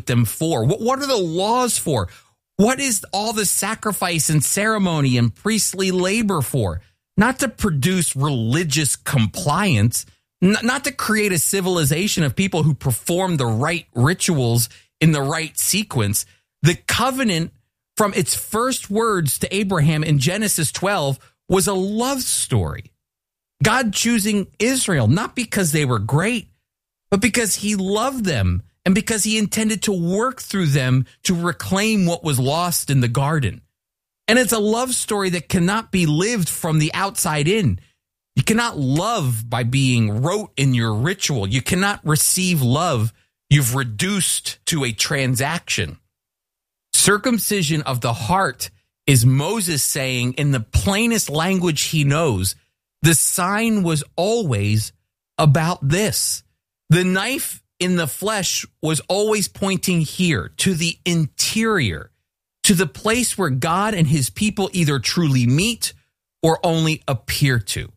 them for? What are the laws for? What is all the sacrifice and ceremony and priestly labor for? Not to produce religious compliance, not to create a civilization of people who perform the right rituals in the right sequence. The covenant, from its first words to Abraham in Genesis 12, was a love story. God choosing Israel, not because they were great, but because he loved them and because he intended to work through them to reclaim what was lost in the garden. And it's a love story that cannot be lived from the outside in. You cannot love by being rote in your ritual. You cannot receive love you've reduced to a transaction. Circumcision of the heart is Moses saying in the plainest language he knows, the sign was always about this. The knife in the flesh was always pointing here to the interior, to the place where God and his people either truly meet or only appear to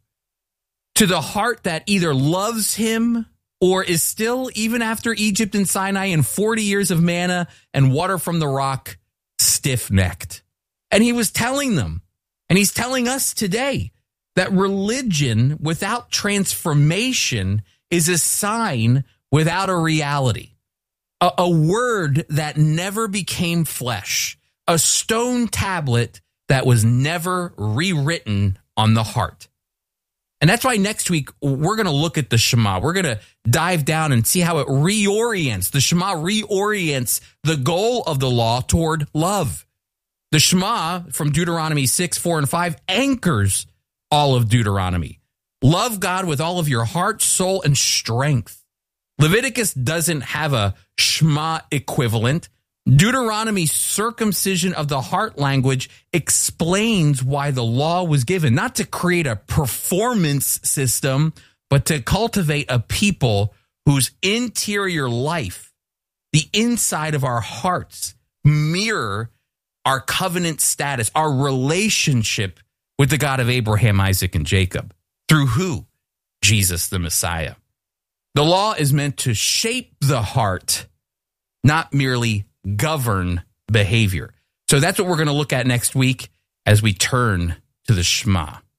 the heart that either loves him or is still, even after Egypt and Sinai and 40 years of manna and water from the rock, stiff-necked. And he was telling them, and he's telling us today, that religion without transformation is a sign without a reality. A word that never became flesh. A stone tablet that was never rewritten on the heart. And that's why next week we're going to look at the Shema. We're going to dive down and see how it reorients. The Shema reorients the goal of the law toward love. The Shema from Deuteronomy 6, 4, and 5 anchors all of Deuteronomy. Love God with all of your heart, soul, and strength. Leviticus doesn't have a Shema equivalent. Deuteronomy's circumcision of the heart language explains why the law was given, not to create a performance system, but to cultivate a people whose interior life, the inside of our hearts, mirror our covenant status, our relationship with the God of Abraham, Isaac, and Jacob. Through who? Jesus, the Messiah. The law is meant to shape the heart, not merely govern behavior. So that's what we're going to look at next week as we turn to the Shema.